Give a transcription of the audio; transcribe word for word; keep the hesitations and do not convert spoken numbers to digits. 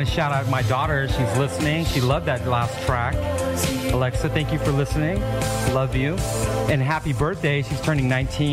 want to shout out my daughter. She's listening. She loved that last track. Alexa, thank you for listening. Love you. And happy birthday. She's turning nineteen.